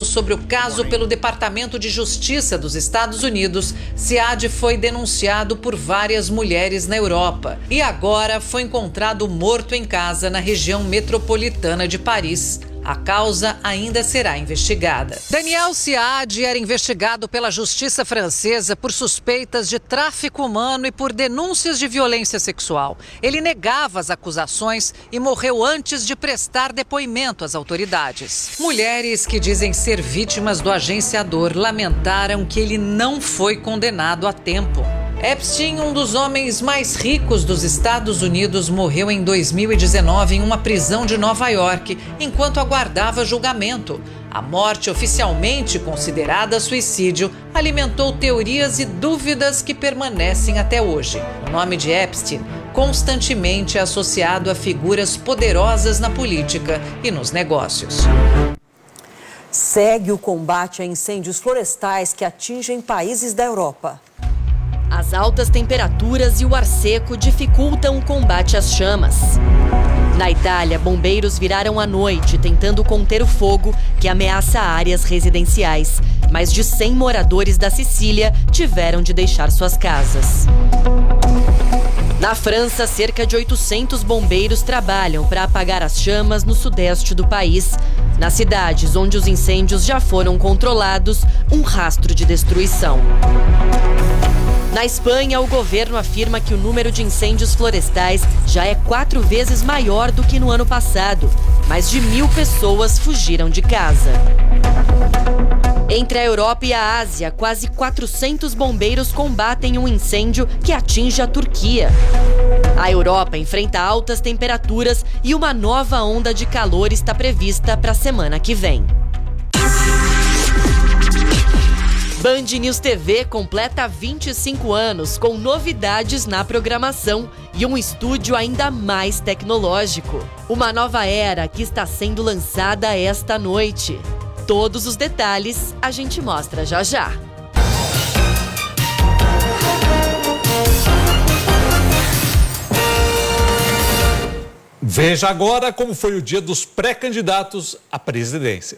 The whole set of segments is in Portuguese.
sobre o caso pelo Departamento de Justiça dos Estados Unidos, Siad foi denunciado por várias mulheres na Europa e agora foi encontrado morto em casa na região metropolitana de Paris. A causa ainda será investigada. Daniel Siad era investigado pela justiça francesa por suspeitas de tráfico humano e por denúncias de violência sexual. Ele negava as acusações e morreu antes de prestar depoimento às autoridades. Mulheres que dizem ser vítimas do agenciador lamentaram que ele não foi condenado a tempo. Epstein, um dos homens mais ricos dos Estados Unidos, morreu em 2019 em uma prisão de Nova York, enquanto aguardava julgamento. A morte, oficialmente considerada suicídio, alimentou teorias e dúvidas que permanecem até hoje. O nome de Epstein constantemente é associado a figuras poderosas na política e nos negócios. Segue o combate a incêndios florestais que atingem países da Europa. As altas temperaturas e o ar seco dificultam o combate às chamas. Na Itália, bombeiros viraram à noite tentando conter o fogo que ameaça áreas residenciais. Mais de 100 moradores da Sicília tiveram de deixar suas casas. Na França, cerca de 800 bombeiros trabalham para apagar as chamas no sudeste do país. Nas cidades onde os incêndios já foram controlados, um rastro de destruição. Na Espanha, o governo afirma que o número de incêndios florestais já é 4 vezes maior do que no ano passado. Mais de 1.000 pessoas fugiram de casa. Entre a Europa e a Ásia, quase 400 bombeiros combatem um incêndio que atinge a Turquia. A Europa enfrenta altas temperaturas e uma nova onda de calor está prevista para a semana que vem. Band News TV completa 25 anos com novidades na programação e um estúdio ainda mais tecnológico. Uma nova era que está sendo lançada esta noite. Todos os detalhes a gente mostra já já. Veja agora como foi o dia dos pré-candidatos à presidência.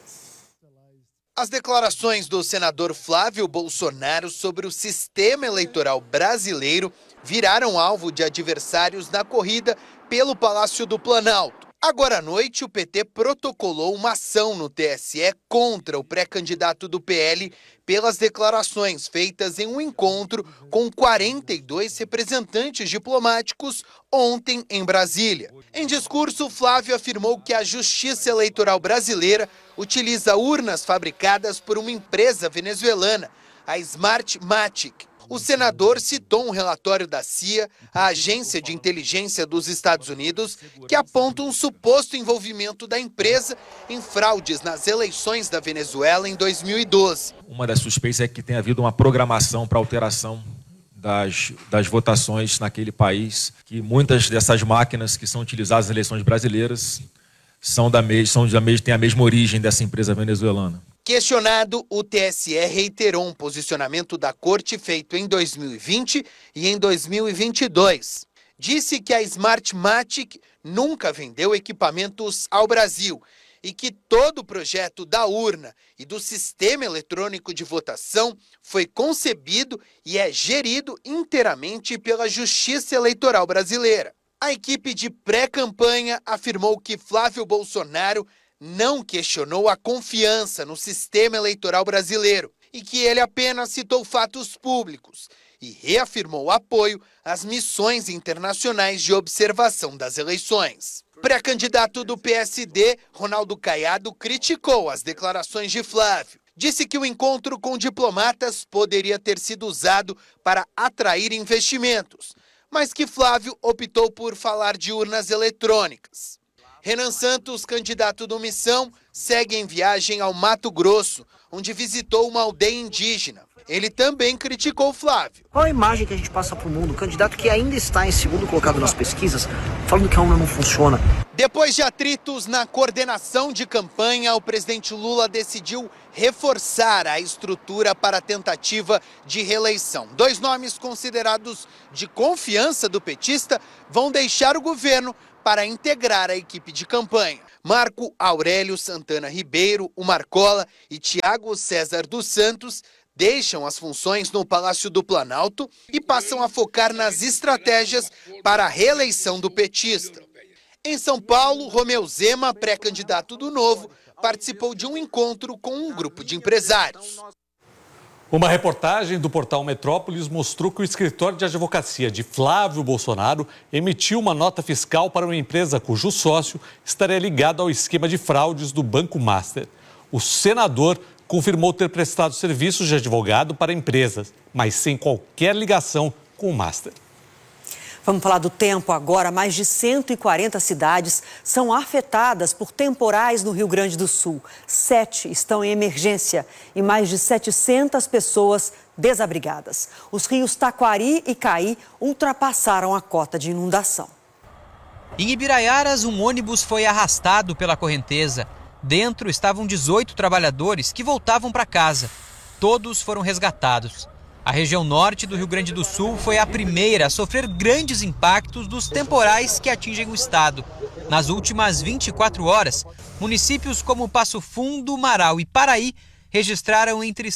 As declarações do senador Flávio Bolsonaro sobre o sistema eleitoral brasileiro viraram alvo de adversários na corrida pelo Palácio do Planalto. Agora à noite, o PT protocolou uma ação no TSE contra o pré-candidato do PL pelas declarações feitas em um encontro com 42 representantes diplomáticos ontem em Brasília. Em discurso, Flávio afirmou que a Justiça Eleitoral brasileira utiliza urnas fabricadas por uma empresa venezuelana, a Smartmatic. O senador citou um relatório da CIA, a Agência de Inteligência dos Estados Unidos, que aponta um suposto envolvimento da empresa em fraudes nas eleições da Venezuela em 2012. Uma das suspeitas é que tenha havido uma programação para alteração das votações naquele país, que muitas dessas máquinas que são utilizadas nas eleições brasileiras têm a mesma origem dessa empresa venezuelana. Questionado, o TSE reiterou um posicionamento da Corte feito em 2020 e em 2022. Disse que a Smartmatic nunca vendeu equipamentos ao Brasil e que todo o projeto da urna e do sistema eletrônico de votação foi concebido e é gerido inteiramente pela Justiça Eleitoral brasileira. A equipe de pré-campanha afirmou que Flávio Bolsonaro não questionou a confiança no sistema eleitoral brasileiro e que ele apenas citou fatos públicos e reafirmou apoio às missões internacionais de observação das eleições. Pré-candidato do PSD, Ronaldo Caiado, criticou as declarações de Flávio. Disse que o encontro com diplomatas poderia ter sido usado para atrair investimentos, mas que Flávio optou por falar de urnas eletrônicas. Renan Santos, candidato do Missão, segue em viagem ao Mato Grosso, onde visitou uma aldeia indígena. Ele também criticou Flávio. Qual a imagem que a gente passa para o mundo? O candidato que ainda está em segundo colocado nas pesquisas, falando que a urna não funciona. Depois de atritos na coordenação de campanha, o presidente Lula decidiu reforçar a estrutura para a tentativa de reeleição. 2 nomes considerados de confiança do petista vão deixar o governo para integrar a equipe de campanha. Marco Aurélio Santana Ribeiro, o Marcola e Tiago César dos Santos deixam as funções no Palácio do Planalto e passam a focar nas estratégias para a reeleição do petista. Em São Paulo, Romeu Zema, pré-candidato do Novo, participou de um encontro com um grupo de empresários. Uma reportagem do portal Metrópolis mostrou que o escritório de advocacia de Flávio Bolsonaro emitiu uma nota fiscal para uma empresa cujo sócio estaria ligado ao esquema de fraudes do Banco Master. O senador confirmou ter prestado serviços de advogado para empresas, mas sem qualquer ligação com o Master. Vamos falar do tempo agora. Mais de 140 cidades são afetadas por temporais no Rio Grande do Sul. 7 estão em emergência e mais de 700 pessoas desabrigadas. Os rios Taquari e Caí ultrapassaram a cota de inundação. Em Ibiraiaras, um ônibus foi arrastado pela correnteza. Dentro estavam 18 trabalhadores que voltavam para casa. Todos foram resgatados. A região norte do Rio Grande do Sul foi a primeira a sofrer grandes impactos dos temporais que atingem o estado. Nas últimas 24 horas, municípios como Passo Fundo, Marau e Paraí registraram entre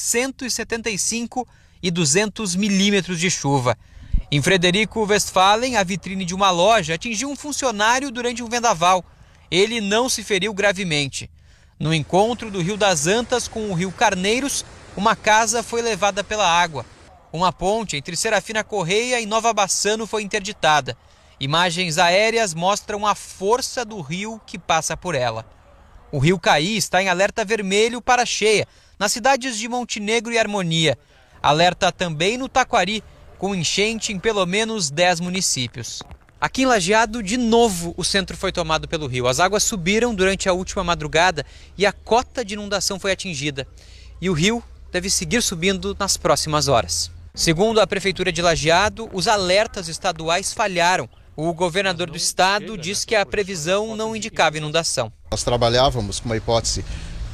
175 e 200 milímetros de chuva. Em Frederico Westphalen, a vitrine de uma loja atingiu um funcionário durante um vendaval. Ele não se feriu gravemente. No encontro do Rio das Antas com o Rio Carneiros, uma casa foi levada pela água. Uma ponte entre Serafina Correia e Nova Bassano foi interditada. Imagens aéreas mostram a força do rio que passa por ela. O Rio Caí está em alerta vermelho para cheia, nas cidades de Montenegro e Harmonia. Alerta também no Taquari, com enchente em pelo menos 10 municípios. Aqui em Lajeado, de novo, o centro foi tomado pelo rio. As águas subiram durante a última madrugada e a cota de inundação foi atingida. E o rio deve seguir subindo nas próximas horas. Segundo a Prefeitura de Lajeado, os alertas estaduais falharam. O governador do estado diz que a previsão não indicava inundação. Nós trabalhávamos com uma hipótese,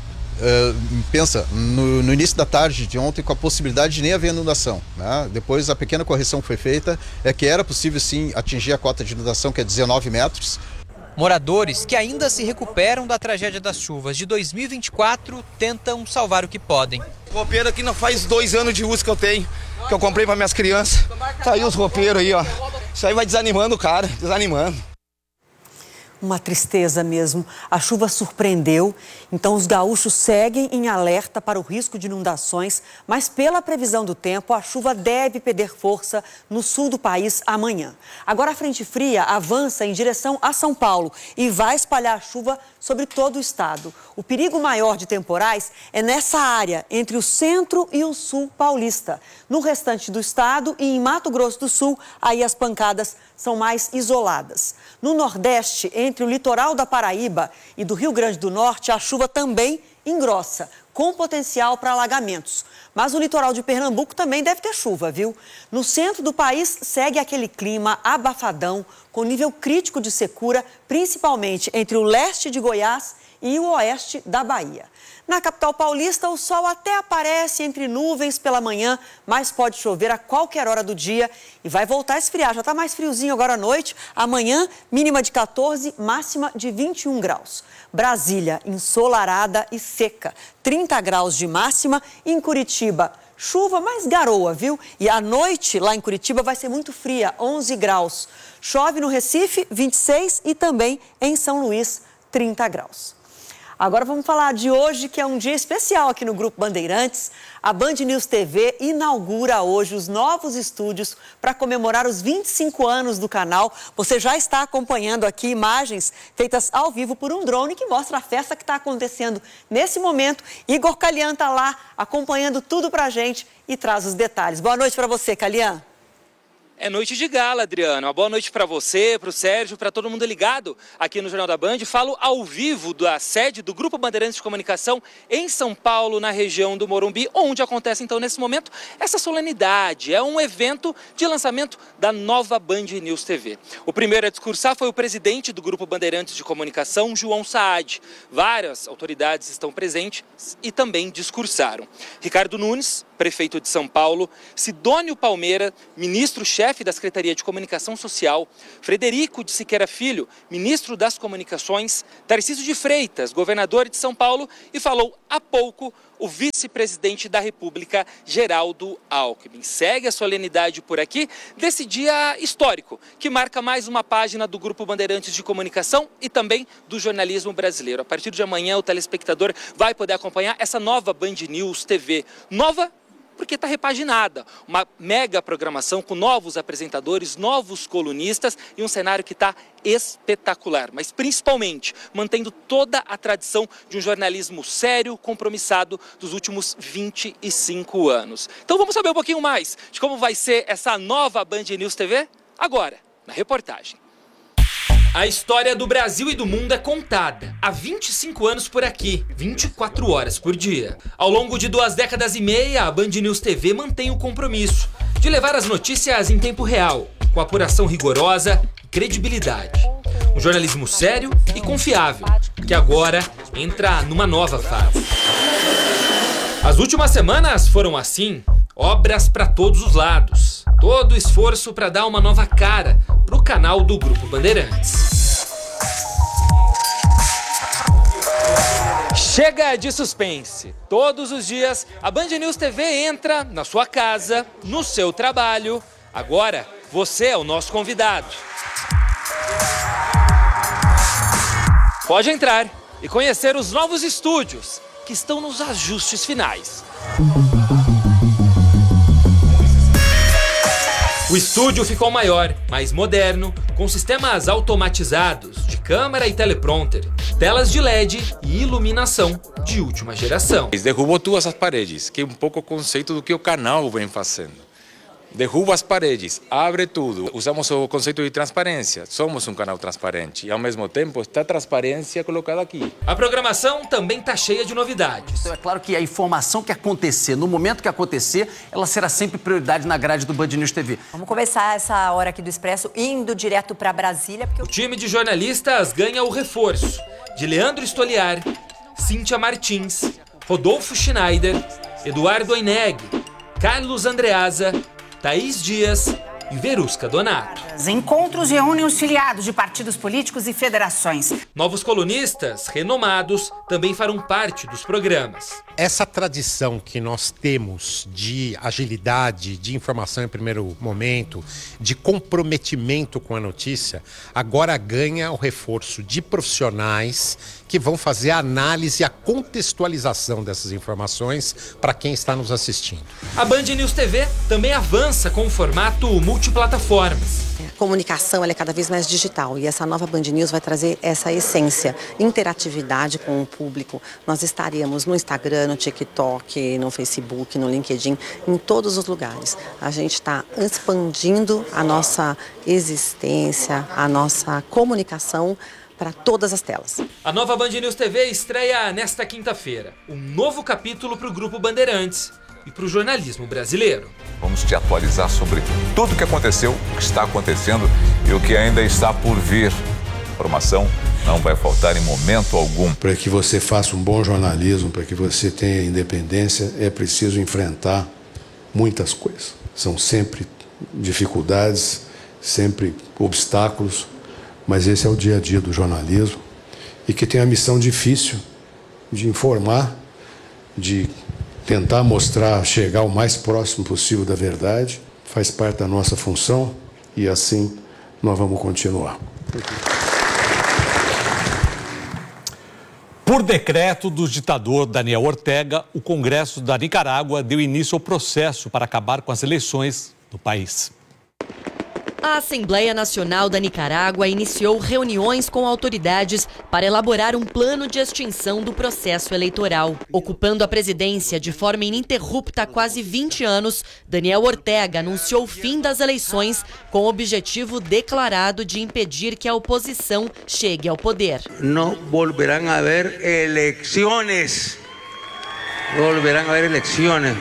no início da tarde de ontem, com a possibilidade de nem haver inundação, né? Depois a pequena correção que foi feita é que era possível sim atingir a cota de inundação, que é 19 metros. Moradores que ainda se recuperam da tragédia das chuvas de 2024 tentam salvar o que podem. Roupeiro aqui não faz 2 anos de uso que eu tenho, que eu comprei para minhas crianças. Tá aí os roupeiros aí, ó. Isso aí vai desanimando o cara, desanimando. Uma tristeza mesmo. A chuva surpreendeu, então os gaúchos seguem em alerta para o risco de inundações, mas pela previsão do tempo, a chuva deve perder força no sul do país amanhã. Agora a frente fria avança em direção a São Paulo e vai espalhar a chuva sobre todo o estado. O perigo maior de temporais é nessa área, entre o centro e o sul paulista. No restante do estado e em Mato Grosso do Sul, aí as pancadas são mais isoladas. No Nordeste, entre o litoral da Paraíba e do Rio Grande do Norte, a chuva também engrossa, com potencial para alagamentos. Mas o litoral de Pernambuco também deve ter chuva, viu? No centro do país, segue aquele clima abafadão, com nível crítico de secura, principalmente entre o leste de Goiás e o oeste da Bahia. Na capital paulista, o sol até aparece entre nuvens pela manhã, mas pode chover a qualquer hora do dia e vai voltar a esfriar. Já está mais friozinho agora à noite. Amanhã, mínima de 14, máxima de 21 graus. Brasília, ensolarada e seca, 30 graus de máxima. Em Curitiba, chuva, mas garoa, viu? E à noite, lá em Curitiba, vai ser muito fria, 11 graus. Chove no Recife, 26 e também em São Luís, 30 graus. Agora vamos falar de hoje, que é um dia especial aqui no Grupo Bandeirantes. A Band News TV inaugura hoje os novos estúdios para comemorar os 25 anos do canal. Você já está acompanhando aqui imagens feitas ao vivo por um drone que mostra a festa que está acontecendo nesse momento. Igor Calian está lá acompanhando tudo para a gente e traz os detalhes. Boa noite para você, Calian. É noite de gala, Adriana. Uma boa noite para você, para o Sérgio, para todo mundo ligado aqui no Jornal da Band. Falo ao vivo da sede do Grupo Bandeirantes de Comunicação em São Paulo, na região do Morumbi, onde acontece então nesse momento essa solenidade. É um evento de lançamento da nova Band News TV. O primeiro a discursar foi o presidente do Grupo Bandeirantes de Comunicação, João Saad. Várias autoridades estão presentes e também discursaram. Ricardo Nunes, prefeito de São Paulo, Sidônio Palmeira, ministro-chefe chefe da Secretaria de Comunicação Social, Frederico de Siqueira Filho, ministro das Comunicações, Tarcísio de Freitas, governador de São Paulo, e falou há pouco o vice-presidente da República, Geraldo Alckmin. Segue a solenidade por aqui desse dia histórico, que marca mais uma página do Grupo Bandeirantes de Comunicação e também do jornalismo brasileiro. A partir de amanhã, o telespectador vai poder acompanhar essa nova Band News TV. Nova porque está repaginada. Uma mega programação com novos apresentadores, novos colunistas e um cenário que está espetacular, mas principalmente mantendo toda a tradição de um jornalismo sério, compromissado dos últimos 25 anos. Então vamos saber um pouquinho mais de como vai ser essa nova Band News TV? Agora, na reportagem. A história do Brasil e do mundo é contada há 25 anos por aqui, 24 horas por dia. Ao longo de 2 décadas e meia, a Band News TV mantém o compromisso de levar as notícias em tempo real, com apuração rigorosa e credibilidade. Um jornalismo sério e confiável, que agora entra numa nova fase. As últimas semanas foram assim, obras para todos os lados. Todo esforço para dar uma nova cara para o canal do Grupo Bandeirantes. Chega de suspense. Todos os dias, a Band News TV entra na sua casa, no seu trabalho. Agora, você é o nosso convidado. Pode entrar e conhecer os novos estúdios que estão nos ajustes finais. O estúdio ficou maior, mais moderno, com sistemas automatizados de câmera e teleprompter, telas de LED e iluminação de última geração. Derrubou todas as paredes, que é um pouco o conceito do que o canal vem fazendo. Derruba as paredes, abre tudo. Usamos o conceito de transparência. Somos um canal transparente e, ao mesmo tempo, está a transparência colocada aqui. A programação também está cheia de novidades. Então, é claro que a informação que acontecer, no momento que acontecer, ela será sempre prioridade na grade do Band News TV. Vamos começar essa hora aqui do Expresso indo direto para Brasília. O time de jornalistas ganha o reforço de Leandro Stoliar, Cíntia Martins, Rodolfo Schneider, Eduardo Oineg, Carlos Andreasa, Thaís Dias e Verusca Donato. Encontros reúnem os filiados de partidos políticos e federações. Novos colunistas, renomados, também farão parte dos programas. Essa tradição que nós temos de agilidade, de informação em primeiro momento, de comprometimento com a notícia, agora ganha o reforço de profissionais que vão fazer a análise e a contextualização dessas informações para quem está nos assistindo. A Band News TV também avança com o formato multiplataformas. A comunicação ela é cada vez mais digital e essa nova Band News vai trazer essa essência, interatividade com o público. Nós estaremos no Instagram, no TikTok, no Facebook, no LinkedIn, em todos os lugares. A gente está expandindo a nossa existência, a nossa comunicação para todas as telas. A nova Band News TV estreia nesta quinta-feira. Um novo capítulo para o Grupo Bandeirantes e para o jornalismo brasileiro. Vamos te atualizar sobre tudo o que aconteceu, o que está acontecendo e o que ainda está por vir. Informação não vai faltar em momento algum. Para que você faça um bom jornalismo, para que você tenha independência, é preciso enfrentar muitas coisas. São sempre dificuldades, sempre obstáculos, mas esse é o dia a dia do jornalismo e que tem a missão difícil de informar, de tentar mostrar, chegar o mais próximo possível da verdade, faz parte da nossa função e assim nós vamos continuar. Por decreto do ditador Daniel Ortega, o Congresso da Nicarágua deu início ao processo para acabar com as eleições do país. A Assembleia Nacional da Nicarágua iniciou reuniões com autoridades para elaborar um plano de extinção do processo eleitoral. Ocupando a presidência de forma ininterrupta há quase 20 anos, Daniel Ortega anunciou o fim das eleições com o objetivo declarado de impedir que a oposição chegue ao poder. Não volverão a haver eleições. Volverão a haver eleições.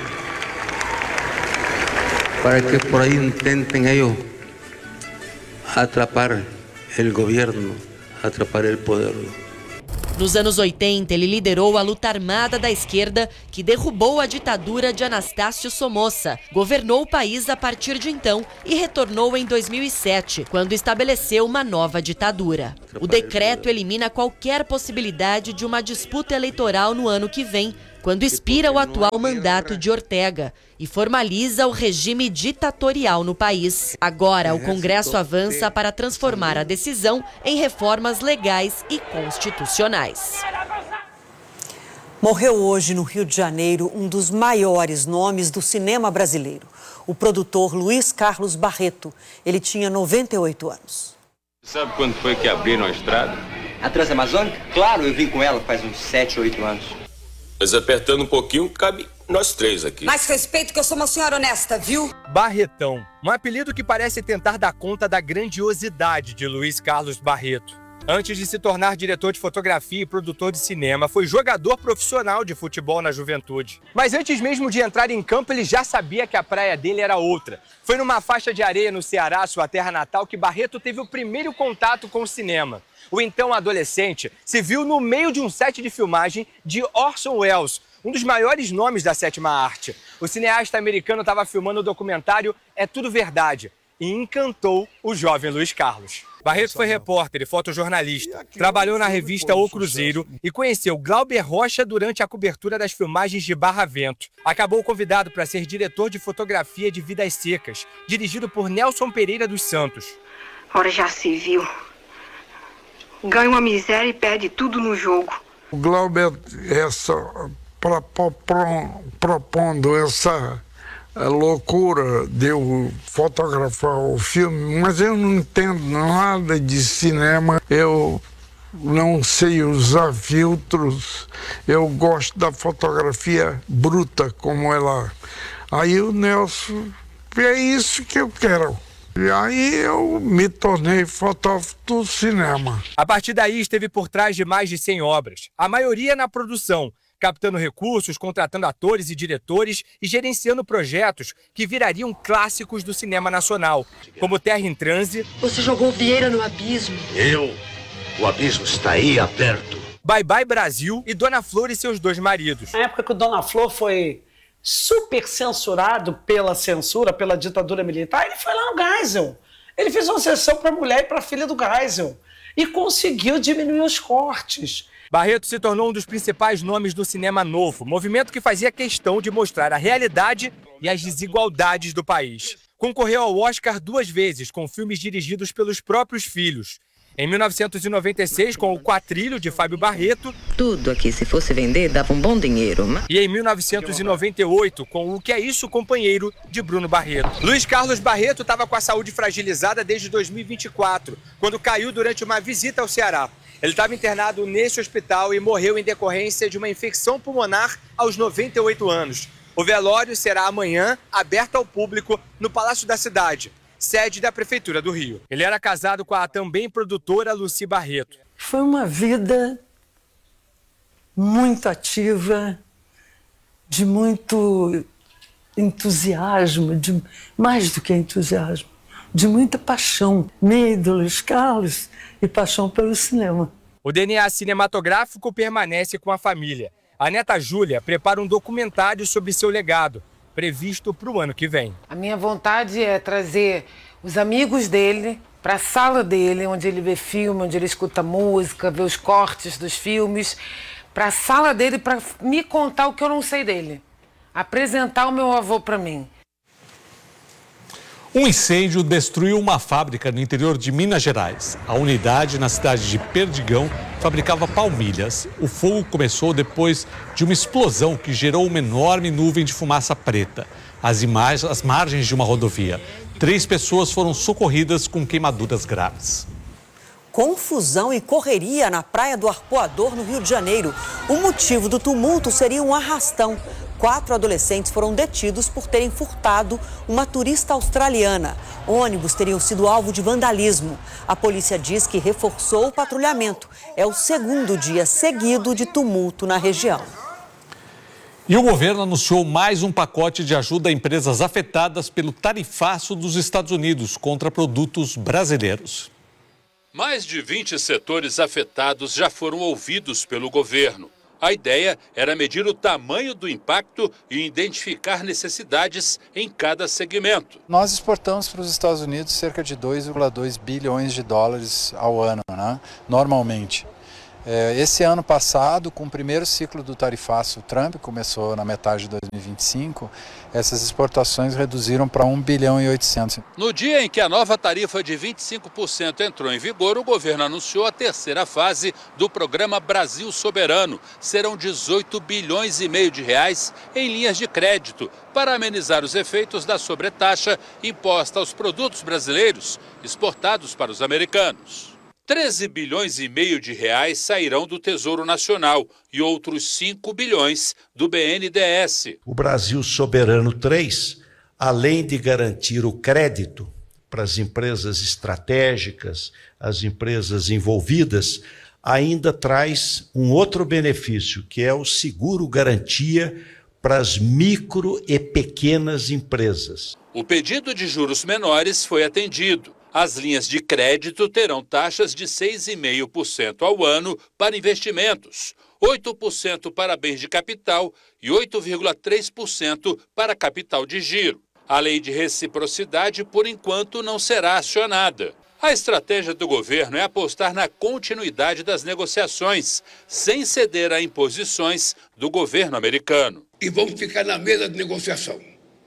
Para que por aí intentem ellos atrapar o governo, atrapar o poder. Nos anos 80, ele liderou a luta armada da esquerda que derrubou a ditadura de Anastácio Somoza. Governou o país a partir de então e retornou em 2007, quando estabeleceu uma nova ditadura. O decreto elimina qualquer possibilidade de uma disputa eleitoral no ano que vem, quando expira o atual mandato de Ortega e formaliza o regime ditatorial no país. Agora, o Congresso avança para transformar a decisão em reformas legais e constitucionais. Morreu hoje no Rio de Janeiro um dos maiores nomes do cinema brasileiro, o produtor Luiz Carlos Barreto. Ele tinha 98 anos. Sabe quando foi que abriram a estrada? A Transamazônica? Claro, eu vim com ela faz uns 7, 8 anos. Mas apertando um pouquinho, cabe nós três aqui. Mais respeito que eu sou uma senhora honesta, viu? Barretão, um apelido que parece tentar dar conta da grandiosidade de Luiz Carlos Barreto. Antes de se tornar diretor de fotografia e produtor de cinema, foi jogador profissional de futebol na juventude. Mas antes mesmo de entrar em campo, ele já sabia que a praia dele era outra. Foi numa faixa de areia no Ceará, sua terra natal, que Barreto teve o primeiro contato com o cinema. O então adolescente se viu no meio de um set de filmagem de Orson Welles, um dos maiores nomes da sétima arte. O cineasta americano estava filmando o documentário É Tudo Verdade e encantou o jovem Luiz Carlos. Barreto foi repórter e fotojornalista, trabalhou na revista O Cruzeiro e conheceu Glauber Rocha durante a cobertura das filmagens de Barravento. Acabou convidado para ser diretor de fotografia de Vidas Secas, dirigido por Nelson Pereira dos Santos. Ora, já se viu. Ganha uma miséria e perde tudo no jogo. O Glauber, propondo essa loucura de eu fotografar o filme, mas eu não entendo nada de cinema, eu não sei usar filtros, eu gosto da fotografia bruta como ela. Aí o Nelson, é isso que eu quero. E aí eu me tornei fotógrafo do cinema. A partir daí esteve por trás de mais de 100 obras, a maioria na produção, captando recursos, contratando atores e diretores e gerenciando projetos que virariam clássicos do cinema nacional, como Terra em Transe. Você jogou Vieira no abismo. O abismo está aí aberto. Bye Bye Brasil e Dona Flor e seus 2 maridos. Na época que o Dona Flor foi super censurado pela censura, pela ditadura militar, ele foi lá no Geisel. Ele fez uma sessão para a mulher e para a filha do Geisel e conseguiu diminuir os cortes. Barreto se tornou um dos principais nomes do cinema novo, movimento que fazia questão de mostrar a realidade e as desigualdades do país. Concorreu ao Oscar 2 vezes com filmes dirigidos pelos próprios filhos. Em 1996, com o Quatrilho, de Fábio Barreto. Tudo aqui, se fosse vender, dava um bom dinheiro. E em 1998, com O Que É Isso, Companheiro, de Bruno Barreto. Luiz Carlos Barreto estava com a saúde fragilizada desde 2024, quando caiu durante uma visita ao Ceará. Ele estava internado nesse hospital e morreu em decorrência de uma infecção pulmonar aos 98 anos. O velório será amanhã, aberto ao público, no Palácio da Cidade, sede da Prefeitura do Rio. Ele era casado com a também produtora Lucy Barreto. Foi uma vida muito ativa, de muito entusiasmo, mais do que entusiasmo, de muita paixão. Minha do Luiz Carlos e paixão pelo cinema. O DNA cinematográfico permanece com a família. A neta Júlia prepara um documentário sobre seu legado, previsto para o ano que vem. A minha vontade é trazer os amigos dele para a sala dele, onde ele vê filme, onde ele escuta música, vê os cortes dos filmes, para a sala dele para me contar o que eu não sei dele. Apresentar o meu avô para mim. Um incêndio destruiu uma fábrica no interior de Minas Gerais. A unidade, na cidade de Perdigão, fabricava palmilhas. O fogo começou depois de uma explosão que gerou uma enorme nuvem de fumaça preta. Às margens de uma rodovia. 3 pessoas foram socorridas com queimaduras graves. Confusão e correria na Praia do Arpoador, no Rio de Janeiro. O motivo do tumulto seria um arrastão. 4 adolescentes foram detidos por terem furtado uma turista australiana. Ônibus teriam sido alvo de vandalismo. A polícia diz que reforçou o patrulhamento. É o 2º dia seguido de tumulto na região. E o governo anunciou mais um pacote de ajuda a empresas afetadas pelo tarifaço dos Estados Unidos contra produtos brasileiros. Mais de 20 setores afetados já foram ouvidos pelo governo. A ideia era medir o tamanho do impacto e identificar necessidades em cada segmento. Nós exportamos para os Estados Unidos cerca de 2,2 bilhões de dólares ao ano, né? Normalmente. Esse ano passado, com o primeiro ciclo do tarifaço Trump, começou na metade de 2025, essas exportações reduziram para 1 bilhão e 800. No dia em que a nova tarifa de 25% entrou em vigor, o governo anunciou a terceira fase do programa Brasil Soberano. Serão 18 bilhões e meio de reais em linhas de crédito para amenizar os efeitos da sobretaxa imposta aos produtos brasileiros exportados para os americanos. 13 bilhões e meio de reais sairão do Tesouro Nacional e outros 5 bilhões do BNDES. O Brasil Soberano 3, além de garantir o crédito para as empresas estratégicas, as empresas envolvidas, ainda traz um outro benefício, que é o seguro-garantia para as micro e pequenas empresas. O pedido de juros menores foi atendido. As linhas de crédito terão taxas de 6,5% ao ano para investimentos, 8% para bens de capital e 8,3% para capital de giro. A lei de reciprocidade, por enquanto, não será acionada. A estratégia do governo é apostar na continuidade das negociações, sem ceder a imposições do governo americano. E vamos ficar na mesa de negociação.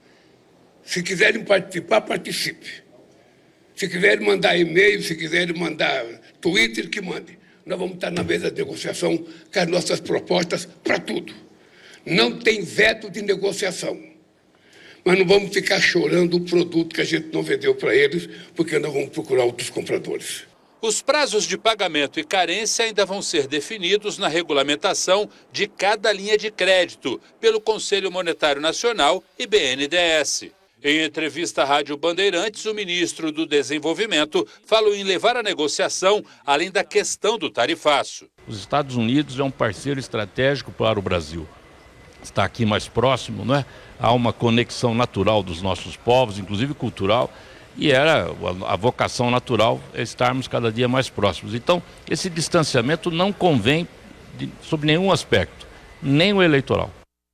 Se quiserem participar, participe. Se quiserem mandar e-mail, se quiserem mandar Twitter, que mande. Nós vamos estar na mesa de negociação com as nossas propostas para tudo. Não tem veto de negociação. Mas não vamos ficar chorando o produto que a gente não vendeu para eles, porque nós vamos procurar outros compradores. Os prazos de pagamento e carência ainda vão ser definidos na regulamentação de cada linha de crédito pelo Conselho Monetário Nacional e BNDES. Em entrevista à Rádio Bandeirantes, o ministro do Desenvolvimento falou em levar a negociação além da questão do tarifaço. Os Estados Unidos é um parceiro estratégico para o Brasil. Está aqui mais próximo, não é? Há uma conexão natural dos nossos povos, inclusive cultural, e a vocação natural é estarmos cada dia mais próximos. Então, esse distanciamento não convém sob nenhum aspecto, nem o eleitoral.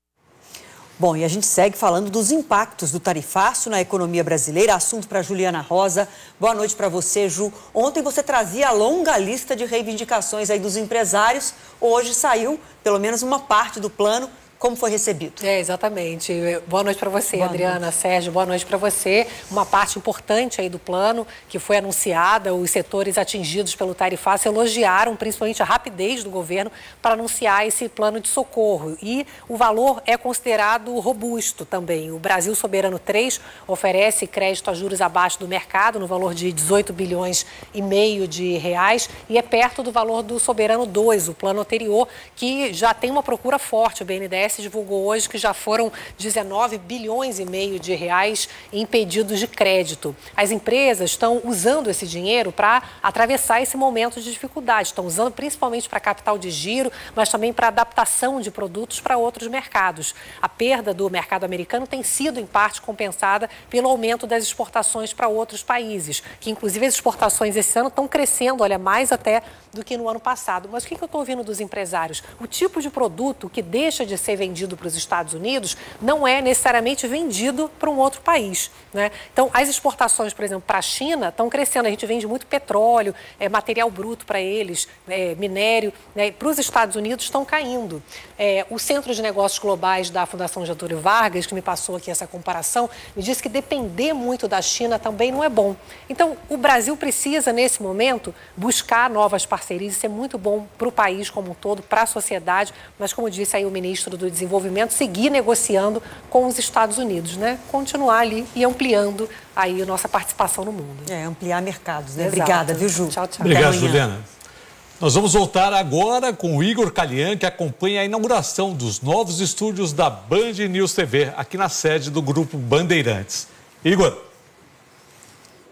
Bom, e a gente segue falando dos impactos do tarifaço na economia brasileira. Assunto para Juliana Rosa. Boa noite para você, Ju. Ontem você trazia a longa lista de reivindicações aí dos empresários. Hoje saiu pelo menos uma parte do plano. Como foi recebido? Exatamente. Boa noite para você, Boa Adriana, noite. Sérgio, boa noite para você. Uma parte importante aí do plano que foi anunciada, os setores atingidos pelo tarifaço elogiaram principalmente a rapidez do governo para anunciar esse plano de socorro. E o valor é considerado robusto também. O Brasil Soberano 3 oferece crédito a juros abaixo do mercado, no valor de 18 bilhões e meio de reais, e é perto do valor do Soberano 2, o plano anterior, que já tem uma procura forte. O BNDES divulgou hoje que já foram 19 bilhões e meio de reais em pedidos de crédito. As empresas estão usando esse dinheiro para atravessar esse momento de dificuldade. Estão usando principalmente para capital de giro, mas também para adaptação de produtos para outros mercados. A perda do mercado americano tem sido, em parte, compensada pelo aumento das exportações para outros países, que inclusive as exportações esse ano estão crescendo, olha, mais até do que no ano passado. Mas o que eu estou ouvindo dos empresários? O tipo de produto que deixa de ser vendido para os Estados Unidos não é necessariamente vendido para um outro país, né? Então, as exportações, por exemplo, para a China estão crescendo. A gente vende muito petróleo, material bruto para eles, minério, né? Para os Estados Unidos estão caindo. O Centro de Negócios Globais da Fundação Getúlio Vargas, que me passou aqui essa comparação, me disse que depender muito da China também não é bom. Então, o Brasil precisa, nesse momento, buscar novas parcerias. Isso é muito bom para o país como um todo, para a sociedade, mas, como disse aí o ministro do Desenvolvimento, seguir negociando com os Estados Unidos, né? Continuar ali e ampliando aí a nossa participação no mundo. Ampliar mercados, né? Exato. Obrigada, viu, Ju? Tchau, tchau. Obrigado, Juliana. Nós vamos voltar agora com o Igor Calian, que acompanha a inauguração dos novos estúdios da Band News TV, aqui na sede do Grupo Bandeirantes. Igor.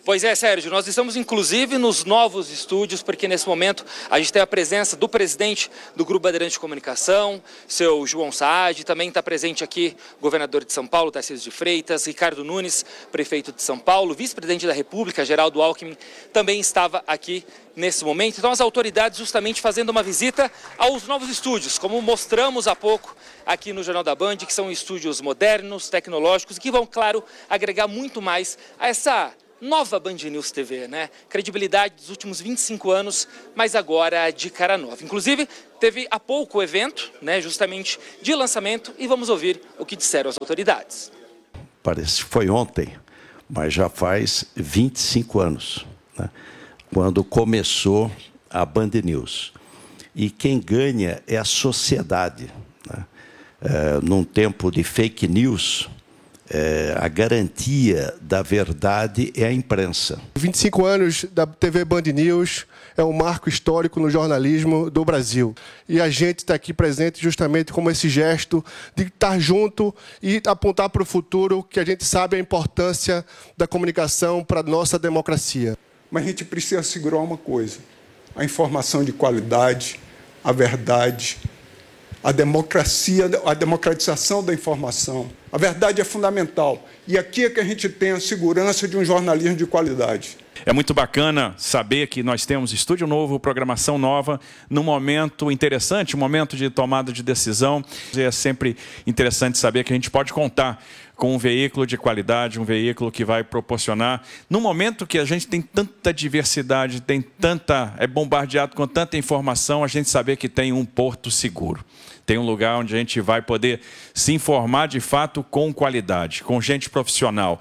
Pois é, Sérgio, nós estamos inclusive nos novos estúdios, porque nesse momento a gente tem a presença do presidente do Grupo Bandeirantes de Comunicação, seu João Saad, também está presente aqui o governador de São Paulo, Tarcísio de Freitas, Ricardo Nunes, prefeito de São Paulo, vice-presidente da República, Geraldo Alckmin, também estava aqui nesse momento. Então as autoridades justamente fazendo uma visita aos novos estúdios, como mostramos há pouco aqui no Jornal da Band, que são estúdios modernos, tecnológicos, e que vão, claro, agregar muito mais a essa nova Band News TV, né? Credibilidade dos últimos 25 anos, mas agora de cara nova. Inclusive, teve há pouco o evento, né, justamente de lançamento, e vamos ouvir o que disseram as autoridades. Parece que foi ontem, mas já faz 25 anos, né, quando começou a Band News. E quem ganha é a sociedade, né? Num tempo de fake news, a garantia da verdade é a imprensa. 25 anos da TV Band News é um marco histórico no jornalismo do Brasil. E a gente está aqui presente justamente como esse gesto de estar junto e apontar para o futuro, que a gente sabe a importância da comunicação para a nossa democracia. Mas a gente precisa segurar uma coisa: a informação de qualidade, a verdade, a democracia, a democratização da informação. A verdade é fundamental. E aqui é que a gente tem a segurança de um jornalismo de qualidade. É muito bacana saber que nós temos estúdio novo, programação nova, num momento interessante, um momento de tomada de decisão. É sempre interessante saber que a gente pode contar com um veículo de qualidade, um veículo que vai proporcionar, num momento que a gente tem tanta diversidade, é bombardeado com tanta informação, a gente saber que tem um porto seguro. Tem um lugar onde a gente vai poder se informar de fato com qualidade, com gente profissional.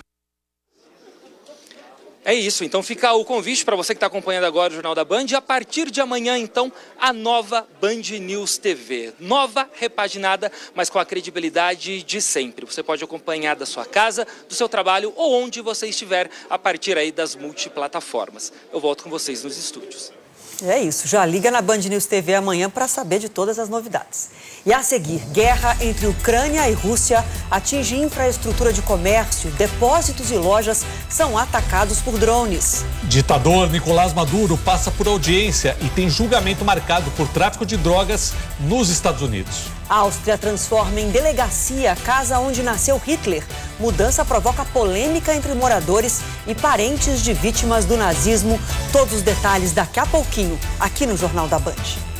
É isso, então fica o convite para você que está acompanhando agora o Jornal da Band. E a partir de amanhã, então, a nova Band News TV. Nova, repaginada, mas com a credibilidade de sempre. Você pode acompanhar da sua casa, do seu trabalho ou onde você estiver a partir aí das multiplataformas. Eu volto com vocês nos estúdios. É isso, já liga na Band News TV amanhã para saber de todas as novidades. E a seguir, guerra entre Ucrânia e Rússia atinge infraestrutura de comércio, depósitos e lojas são atacados por drones. Ditador Nicolás Maduro passa por audiência e tem julgamento marcado por tráfico de drogas nos Estados Unidos. A Áustria transforma em delegacia a casa onde nasceu Hitler. Mudança provoca polêmica entre moradores e parentes de vítimas do nazismo. Todos os detalhes daqui a pouquinho, aqui no Jornal da Band.